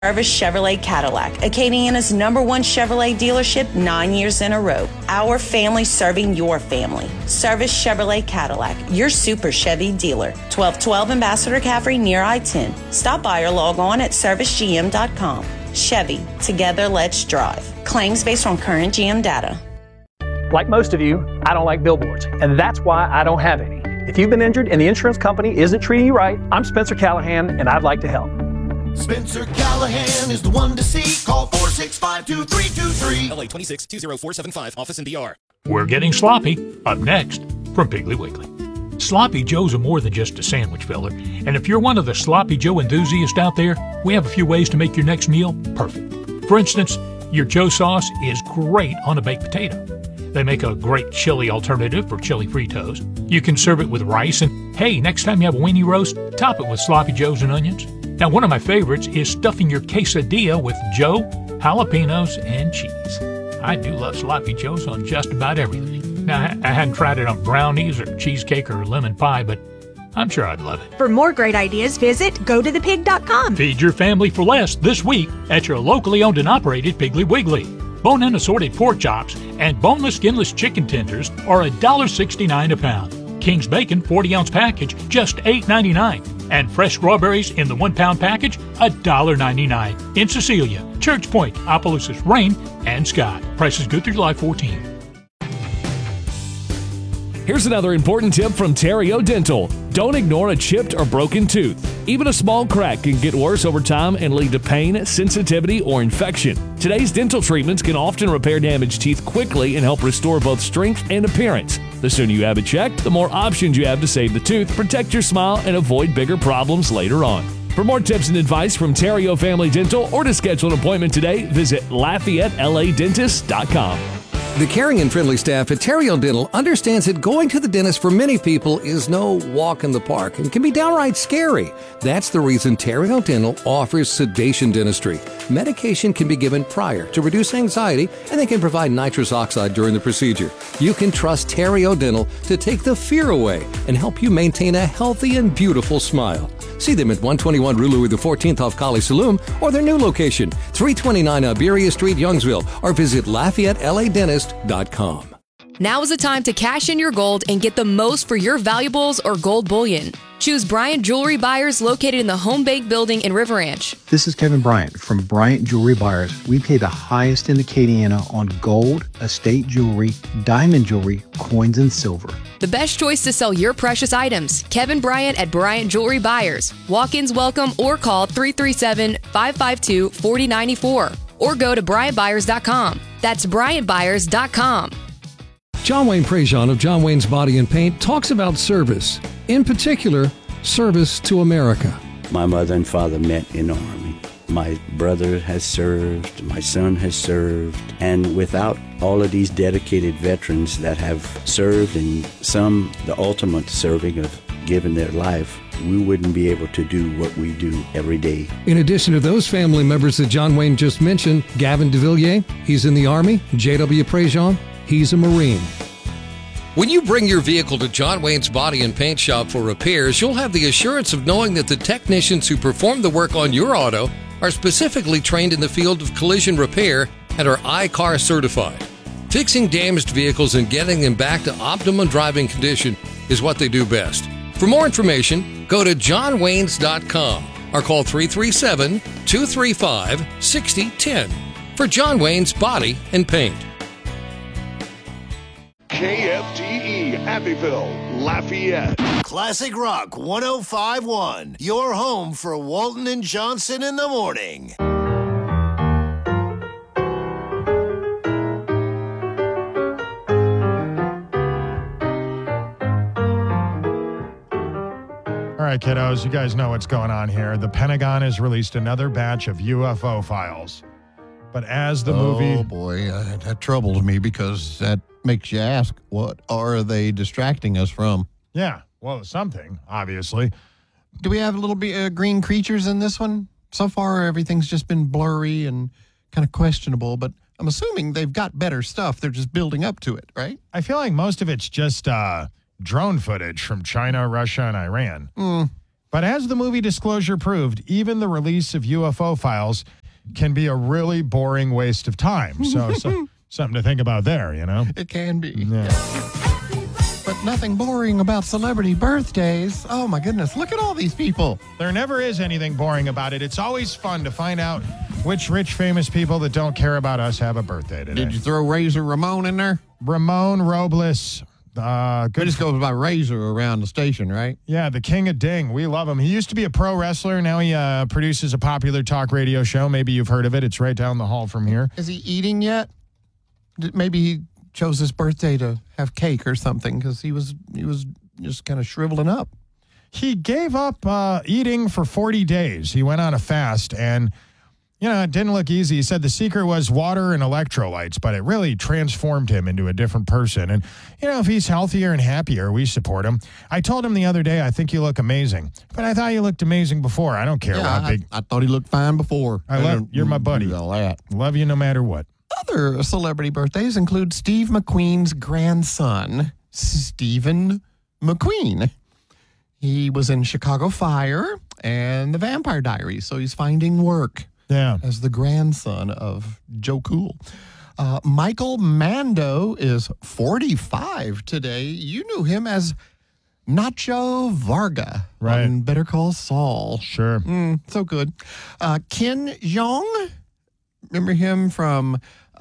Service Chevrolet Cadillac, Acadiana's #1 Chevrolet dealership 9 years in a row. Our family serving your family. Service Chevrolet Cadillac, your super Chevy dealer. 1212 Ambassador Caffrey near I-10. Stop by or log on at servicegm.com. Chevy, together let's drive. Claims based on current GM data. Like most of you, I don't like billboards, and that's why I don't have any. If you've been injured and the insurance company isn't treating you right, I'm Spencer Callahan, and I'd like to help. Spencer Callahan is the one to see. Call 465-2323. LA 26-20475, office in DR. We're getting sloppy. Up next, from Piggly Wiggly. Sloppy Joes are more than just a sandwich filler. And if you're one of the Sloppy Joe enthusiasts out there, we have a few ways to make your next meal perfect. For instance, your Joe sauce is great on a baked potato. They make a great chili alternative for chili Fritos. You can serve it with rice, and hey, next time you have a weenie roast, top it with Sloppy Joes and onions. Now, one of my favorites is stuffing your quesadilla with Joe, jalapenos, and cheese. I do love Sloppy Joes on just about everything. Now, I hadn't tried it on brownies or cheesecake or lemon pie, but I'm sure I'd love it. For more great ideas, visit gotothepig.com. Feed your family for less this week at your locally owned and operated Piggly Wiggly. Bone-in assorted pork chops and boneless, skinless chicken tenders are $1.69 a pound. King's Bacon 40-ounce package, just $8.99. And fresh strawberries in the 1-pound package, $1.99. In Cecilia, Church Point, Opelousas, Rain, and Scott. Prices good through July 14. Here's another important tip from Terrio Dental. Don't ignore a chipped or broken tooth. Even a small crack can get worse over time and lead to pain, sensitivity, or infection. Today's dental treatments can often repair damaged teeth quickly and help restore both strength and appearance. The sooner you have it checked, the more options you have to save the tooth, protect your smile, and avoid bigger problems later on. For more tips and advice from Terrio Family Dental or to schedule an appointment today, visit LafayetteLADentist.com. The caring and friendly staff at Terrio Dental understands that going to the dentist for many people is no walk in the park and can be downright scary. That's the reason Terrio Dental offers sedation dentistry. Medication can be given prior to reduce anxiety, and they can provide nitrous oxide during the procedure. You can trust Terrio Dental to take the fear away and help you maintain a healthy and beautiful smile. See them at 121 Rue Louis XIV off Colley Saloon or their new location, 329 Iberia Street, Youngsville, or visit LafayetteLADentist.com. Now is the time to cash in your gold and get the most for your valuables or gold bullion. Choose Bryant Jewelry Buyers located in the Home Bank Building in River Ranch. This is Kevin Bryant from Bryant Jewelry Buyers. We pay the highest in Acadiana on gold, estate jewelry, diamond jewelry, coins, and silver. The best choice to sell your precious items. Kevin Bryant at Bryant Jewelry Buyers. Walk-ins welcome or call 337-552-4094 or go to BryantBuyers.com. That's BryantBuyers.com. John Wayne Prejean of John Wayne's Body and Paint talks about service, in particular, service to America. My mother and father met in the Army. My brother has served, my son has served, and without all of these dedicated veterans that have served, and some the ultimate serving of giving their life, we wouldn't be able to do what we do every day. In addition to those family members that John Wayne just mentioned, Gavin DeVilliers, he's in the Army. J.W. Prejean, he's a Marine. When you bring your vehicle to John Wayne's Body and Paint Shop for repairs, you'll have the assurance of knowing that the technicians who perform the work on your auto are specifically trained in the field of collision repair and are I-CAR certified. Fixing damaged vehicles and getting them back to optimum driving condition is what they do best. For more information, go to johnwaynes.com or call 337-235-6010 for John Wayne's Body and Paint. KFTE, Abbeville, Lafayette. Classic Rock 105.1. Your home for Walton and Johnson in the morning. All right, kiddos, you guys know what's going on here. The Pentagon has released another batch of UFO files. But as the movie... Oh, boy, that troubles me because that makes you ask, what are they distracting us from? Yeah, well, something, obviously. Do we have a little bit of green creatures in this one? So far, everything's just been blurry and kind of questionable, but I'm assuming they've got better stuff. They're just building up to it, right? I feel like most of it's just drone footage from China, Russia, and Iran. But as the movie Disclosure proved, even the release of UFO files can be a really boring waste of time. So something to think about there, you know? It can be. Yeah. But nothing boring about celebrity birthdays. Oh, my goodness. Look at all these people. There never is anything boring about it. It's always fun to find out which rich, famous people that don't care about us have a birthday today. Did you throw Razor Ramon in there? Ramon Robles. Good. He just goes by Razor around the station, right? Yeah, the king of ding. We love him. He used to be a pro wrestler. Now he produces a popular talk radio show. Maybe you've heard of it. It's right down the hall from here. Is he eating yet? Maybe he chose his birthday to have cake or something because he was just kind of shriveling up. He gave up eating for 40 days. He went on a fast, and it didn't look easy. He said the secret was water and electrolytes, but it really transformed him into a different person. And, if he's healthier and happier, we support him. I told him the other day, I think you look amazing. But I thought you looked amazing before. I don't care what big. I thought he looked fine before. You're my buddy. All that. Love you no matter what. Other celebrity birthdays include Steve McQueen's grandson, Stephen McQueen. He was in Chicago Fire and The Vampire Diaries, so he's finding work. Yeah. As the grandson of Joe Cool. Michael Mando is 45 today. You knew him as Nacho Varga on Better Call Saul. Sure. So good. Ken Jeong, remember him from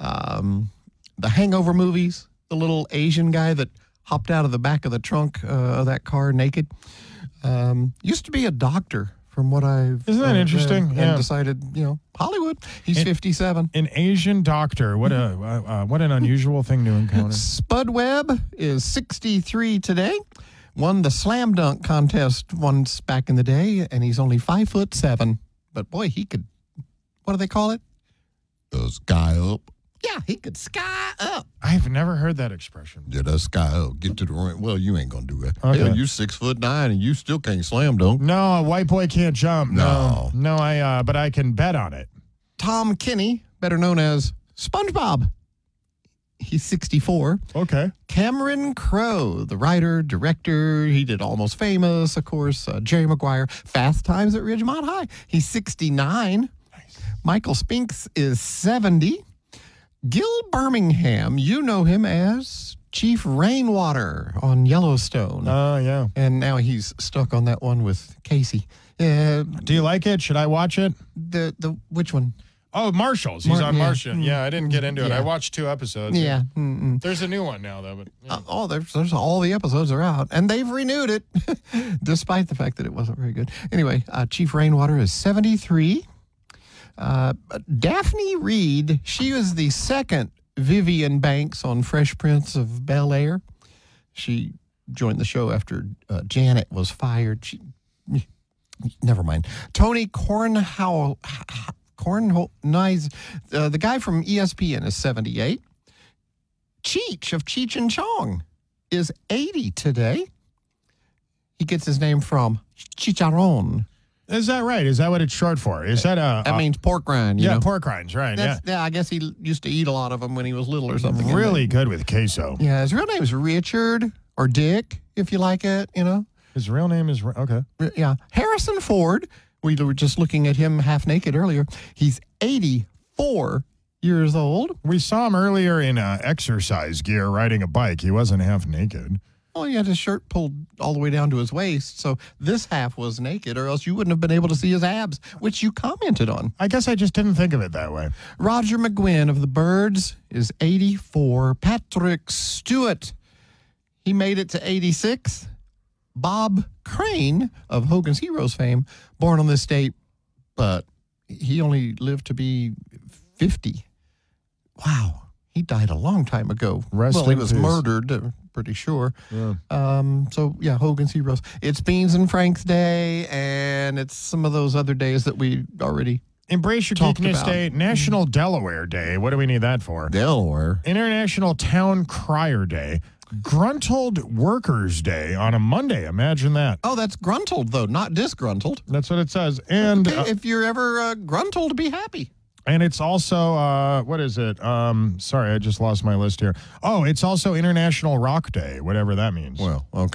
the Hangover movies? The little Asian guy that hopped out of the back of the trunk of that car naked. Used to be a doctor. From what I've Isn't that interesting? And decided, Hollywood. He's 57. An Asian doctor. What an unusual thing to encounter. Spud Webb is 63 today. Won the slam dunk contest once back in the day, and he's only 5'7". But boy, he could. What do they call it? Sky up. Yeah, he could sky up. I've never heard that expression. Yeah, that's sky up. Get to the rim. Well, you ain't gonna do that. Okay. Hell, you 6'9" and you still can't slam dunk. No, a white boy can't jump. No. But I can bet on it. Tom Kenny, better known as SpongeBob. He's 64. Okay. Cameron Crowe, the writer, director. He did Almost Famous, of course. Jerry Maguire. Fast Times at Ridgemont High. He's 69. Nice. Michael Spinks is 70. Gil Birmingham, you know him as Chief Rainwater on Yellowstone. Oh, yeah. And now he's stuck on that one with Casey. Do you like it? Should I watch it? The which one? Oh, Marshall's. He's on Marshall. Yeah, I didn't get into it. Yeah. I watched 2 episodes. Yeah. There's a new one now, though. But There's all the episodes are out, and they've renewed it, despite the fact that it wasn't very good. Anyway, Chief Rainwater is 73. Daphne Reed, she was the second Vivian Banks on Fresh Prince of Bel-Air. She joined the show after Janet was fired. Never mind. Tony Cornhole, the guy from ESPN is 78. Cheech of Cheech and Chong is 80 today. He gets his name from chicharron. Is that right? Is that what it's short for? Is that that means pork rind? Yeah, pork rinds, right? Yeah, I guess he used to eat a lot of them when he was little or something. Really good with queso. Yeah, his real name is Richard or Dick, if you like it. His real name is okay. Yeah, Harrison Ford. We were just looking at him half naked earlier. He's 84 years old. We saw him earlier in exercise gear riding a bike. He wasn't half naked. Well, he had his shirt pulled all the way down to his waist, so this half was naked, or else you wouldn't have been able to see his abs, which you commented on. I guess I just didn't think of it that way. Roger McGuinn of the Byrds is 84. Patrick Stewart, he made it to 86. Bob Crane of Hogan's Heroes fame, born on this date, but he only lived to be 50. Wow. He died a long time ago. He was murdered, pretty sure. Yeah. Hogan's Heroes. It's Beans and Frank's Day, and it's some of those other days that we already Embrace Your Geekness Day, National Delaware Day. What do we need that for? Delaware. International Town Crier Day. Gruntled Workers Day on a Monday. Imagine that. Oh, that's gruntled, though, not disgruntled. That's what it says. And if you're ever gruntled, be happy. And it's also, what is it? Sorry, I just lost my list here. Oh, it's also International Rock Day, whatever that means. Well, okay.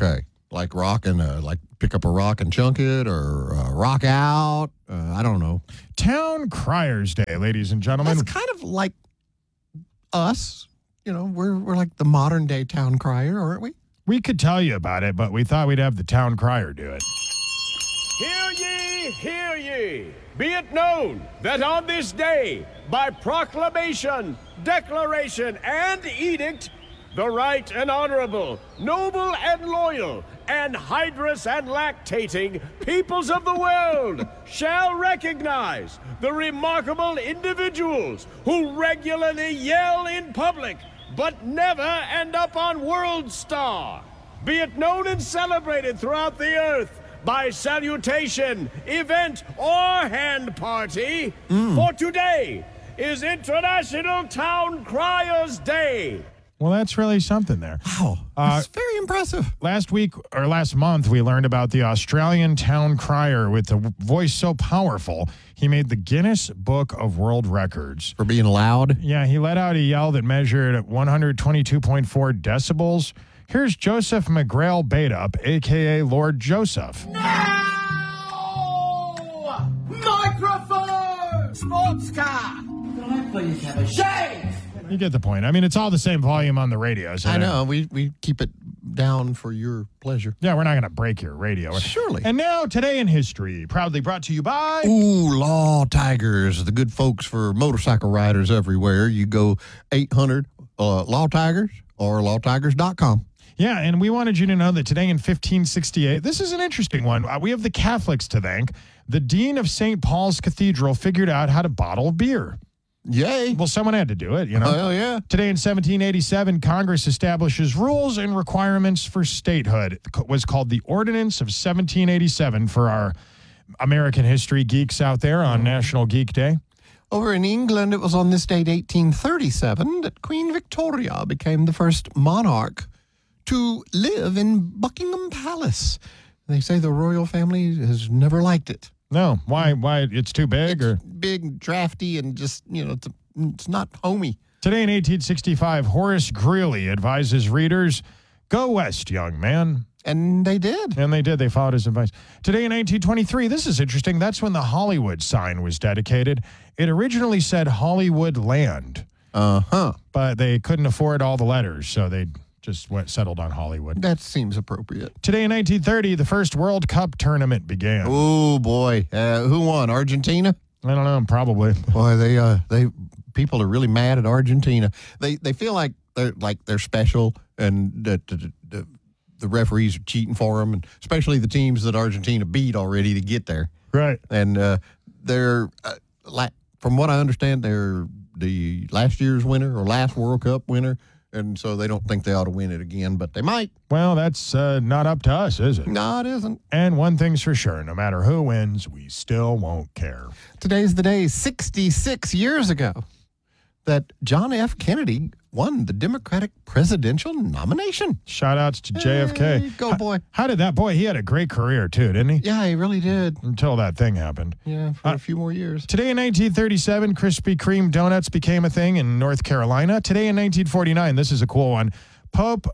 Like like pick up a rock and chunk it, or rock out. I don't know. Town Criers Day, ladies and gentlemen. That's kind of like us. You know, we're like the modern day town crier, aren't we? We could tell you about it, but we thought we'd have the town crier do it. Hear ye, hear ye. Be it known that on this day, by proclamation, declaration, and edict, the right and honorable, noble and loyal, anhydrous and lactating peoples of the world shall recognize the remarkable individuals who regularly yell in public but never end up on World Star. Be it known and celebrated throughout the earth by salutation, event, or hand party, for today is International Town Criers Day. Well, that's really something there. Wow, that's very impressive. Last month, we learned about the Australian town crier with a voice so powerful, he made the Guinness Book of World Records. For being loud? Yeah, he let out a yell that measured at 122.4 decibels. Here's Joseph McGrail Baidup, a.k.a. Lord Joseph. Microphone! Sports car! Can I please have a shave? You get the point. I mean, it's all the same volume on the radio. So I know. We keep it down for your pleasure. Yeah, we're not going to break your radio. Surely. And now, Today in History, proudly brought to you by... Ooh, Law Tigers, the good folks for motorcycle riders everywhere. You go 800 Law Tigers or lawtigers.com. Yeah, and we wanted you to know that today in 1568, this is an interesting one. We have the Catholics to thank. The Dean of St. Paul's Cathedral figured out how to bottle beer. Yay. Well, someone had to do it, you know. Oh, yeah. Today in 1787, Congress establishes rules and requirements for statehood. It was called the Ordinance of 1787 for our American history geeks out there on National Geek Day. Over in England, it was on this date, 1837, that Queen Victoria became the first monarch to live in Buckingham Palace. They say the royal family has never liked it. No, why? It's too big, or big, drafty, and just it's not homey. Today in 1865, Horace Greeley advises readers, "Go west, young man." And they did. And they did. They followed his advice. Today in 1923, this is interesting. That's when the Hollywood sign was dedicated. It originally said Hollywood Land. But they couldn't afford all the letters, so they just settled on Hollywood. That seems appropriate. Today in 1930, the first World Cup tournament began. Oh, boy. Who won? Argentina? I don't know. Probably. Boy, they people are really mad at Argentina. They feel like they're special, and the referees are cheating for them, and especially the teams that Argentina beat already to get there. Right. And they're, from what I understand, they're the last year's winner or last World Cup winner. And so they don't think they ought to win it again, but they might. Well, that's not up to us, is it? No, it isn't. And one thing's for sure, no matter who wins, we still won't care. Today's the day 66 years ago that John F. Kennedy won the Democratic presidential nomination. Shout outs to JFK. Hey, go, boy. How did that boy? He had a great career, too, didn't he? Yeah, he really did. Until that thing happened. Yeah, for a few more years. Today in 1937, Krispy Kreme donuts became a thing in North Carolina. Today in 1949, this is a cool one. Pope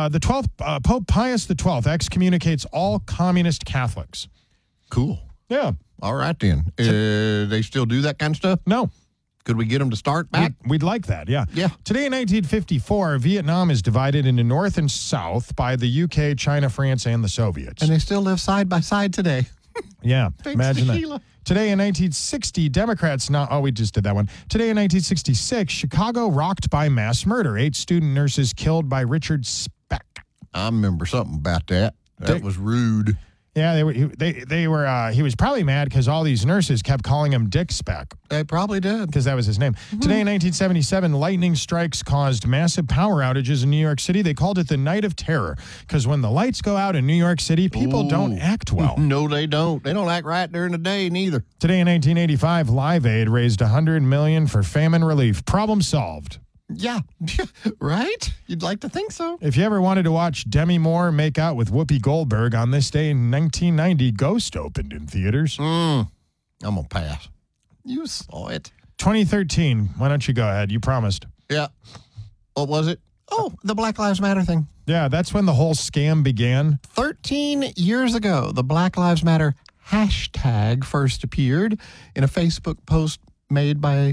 Pius XII excommunicates all communist Catholics. Cool. Yeah. All right, then. They still do that kind of stuff? No. Could we get them to start back? We'd like that, yeah. Yeah. Today in 1954, Vietnam is divided into North and South by the UK, China, France, and the Soviets. And they still live side by side today. Yeah, imagine that. Sheila. Today in 1960, Democrats we just did that one. Today in 1966, Chicago rocked by mass murder. 8 student nurses killed by Richard Speck. I remember something about that. That was rude. Yeah, he was probably mad because all these nurses kept calling him Dick Speck. They probably did. Because that was his name. Mm-hmm. Today in 1977, lightning strikes caused massive power outages in New York City. They called it the Night of Terror because when the lights go out in New York City, people don't act well. No, they don't. They don't act right during the day neither. Today in 1985, Live Aid raised $100 million for famine relief. Problem solved. Yeah, right? You'd like to think so. If you ever wanted to watch Demi Moore make out with Whoopi Goldberg on this day in 1990, Ghost opened in theaters. I'm going to pass. You saw it. 2013. Why don't you go ahead? You promised. Yeah. What was it? Oh, the Black Lives Matter thing. Yeah, that's when the whole scam began. 13 years ago, the Black Lives Matter hashtag first appeared in a Facebook post made by